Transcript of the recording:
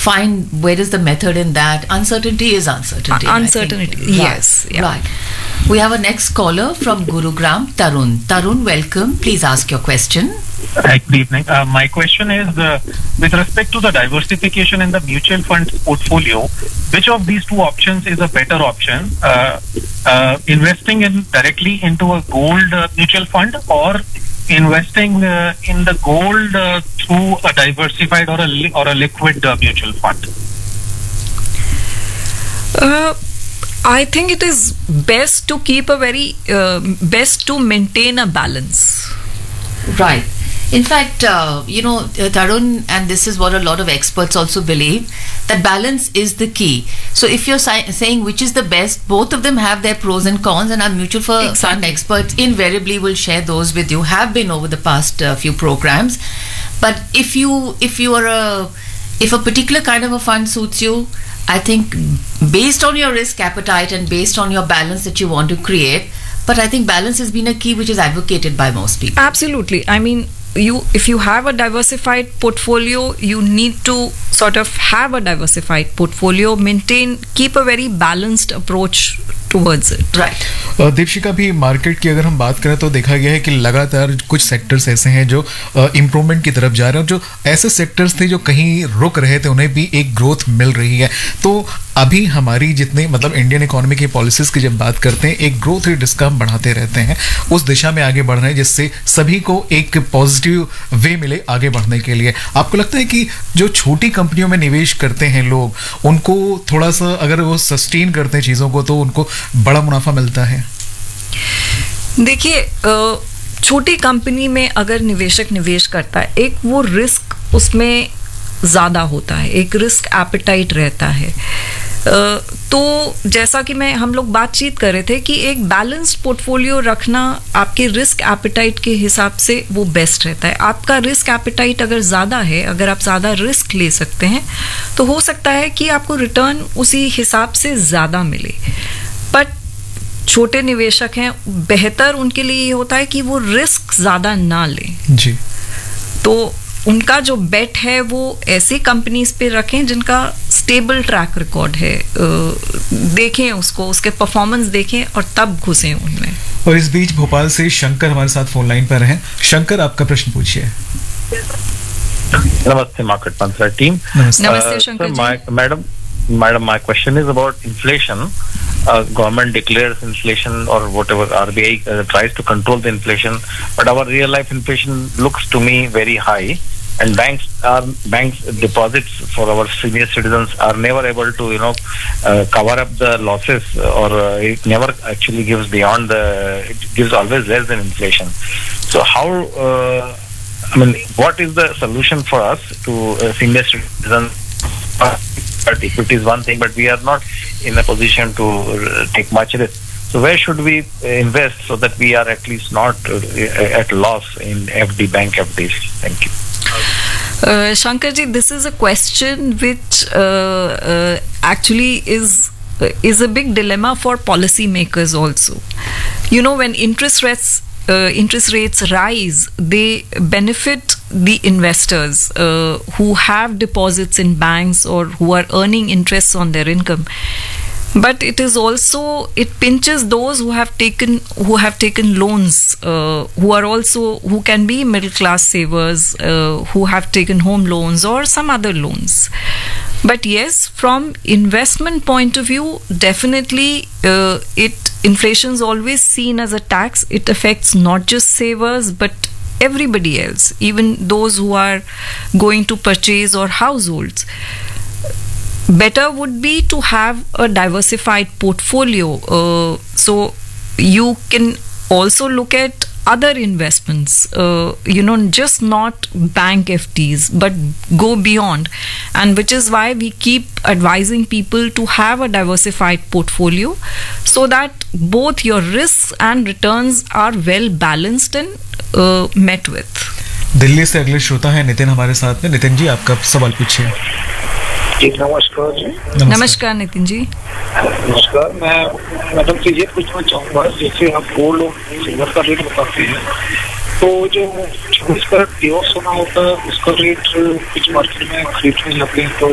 find where is the method in that. Uncertainty is uncertainty. Uncertainty, yes. Right. Right. We have a next caller from Gurugram, Tarun. Tarun, welcome. Please ask your question. Good evening. My question is with respect to the diversification in the mutual fund portfolio, which of these two options is a better option? Investing directly into a gold mutual fund, or investing in the gold through a diversified or a liquid mutual fund? I think it is best to keep best to maintain a balance. Right. In fact, Tarun, and this is what a lot of experts also believe, that balance is the key. So if you're saying which is the best, both of them have their pros and cons, and our mutual fund experts invariably will share those with you, have been over the past few programs. But if a particular kind of a fund suits you, I think based on your risk appetite and based on your balance that you want to create, but I think balance has been a key which is advocated by most people. Absolutely. I mean, if you have a diversified portfolio, you need to sort of have a diversified portfolio, keep a very balanced approach towards it. Right. Deepshikha भी market की अगर हम बात करें तो देखा गया है कि लगातार कुछ सेक्टर्स ऐसे हैं जो इम्प्रूवमेंट की तरफ जा रहे हैं, और जो ऐसे सेक्टर्स थे जो कहीं रुक रहे थे उन्हें भी एक ग्रोथ मिल रही है. तो अभी हमारी जितने मतलब इंडियन इकोनॉमी की पॉलिसीज की जब बात करते हैं, एक ग्रोथ रेट जिसका हम बढ़ाते रहते हैं, उस दिशा में आगे बढ़ रहे हैं जिससे सभी को एक पॉजिटिव वे मिले आगे बढ़ने के लिए. आपको लगता है कि जो छोटी कंपनियों में निवेश करते हैं लोग, उनको थोड़ा सा अगर वो सस्टेन करते हैं चीज़ों को तो उनको बड़ा मुनाफा मिलता है? देखिए, छोटी कंपनी में अगर निवेशक निवेश करता है, एक वो रिस्क उसमें ज़्यादा होता है, एक रिस्क एपेटाइट रहता है. तो जैसा कि हम लोग बातचीत कर रहे थे कि एक बैलेंस्ड पोर्टफोलियो रखना आपके रिस्क एपेटाइट के हिसाब से वो बेस्ट रहता है. आपका रिस्क एपेटाइट अगर ज़्यादा है, अगर आप ज़्यादा रिस्क ले सकते हैं, तो हो सकता है कि आपको रिटर्न उसी हिसाब से ज़्यादा मिले. बट छोटे निवेशक हैं, बेहतर उनके लिए ये होता है कि वो रिस्क ज़्यादा ना लें जी. तो उनका जो बेट है वो ऐसी कंपनीज पे रखें जिनका स्टेबल ट्रैक रिकॉर्ड है. देखें उसको, उसके परफॉर्मेंस देखें और तब घुसें उनमें. और इस बीच भोपाल से शंकर हमारे साथ फोन लाइन पर हैं. शंकर, आपका प्रश्न पूछिए. नमस्ते मार्केट मंत्रा टीम. नमस्ते Shankar ji. Madam, my question is about inflation. Government declares inflation or whatever, RBI tries to control the inflation, but our real life inflation looks to me very high, and banks deposits for our senior citizens are never able to cover up the losses, or it never actually gives beyond it gives always less than inflation. So how what is the solution for us to senior citizens? Equity is one thing, but we are not in a position to take much risk. So where should we invest so that we are at least not at loss in bank FDs? Thank you. Shankar ji, this is a question which actually is a big dilemma for policymakers also. When interest rates rise, they benefit the investors who have deposits in banks or who are earning interests on their income. But it pinches those who have taken loans, who can be middle class savers, who have taken home loans or some other loans. But yes, from investment point of view, definitely inflation is always seen as a tax. It affects not just savers but everybody else, even those who are going to purchase or households. Better would be to have a diversified portfolio. So you can also look at other investments, just not bank FDs, but go beyond. And which is why we keep advising people to have a diversified portfolio so that both your risks and returns are well balanced and met with. Delhi से अगले श्रोता है नितिन हमारे साथ में. नितिन जी, आपका सवाल पूछिए. जी नमस्कार जी. नमस्कार नितिन जी. नमस्कार. मैं मैडम से ये पूछना चाहूँगा, जैसे आप गोल्ड और सिल्वर का रेट बताते हैं, तो जो 24 कैरेट प्योर सोना होता है उसका रेट कुछ मार्केट में खरीदने जाते हैं तो